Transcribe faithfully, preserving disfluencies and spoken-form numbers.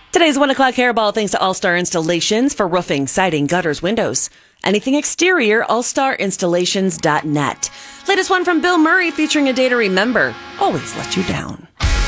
Today's one o'clock hairball thanks to All-Star Installations for roofing, siding, gutters, windows. Anything exterior, all star installations dot net. Latest one from Bill Murray featuring a day to remember. Always let you down.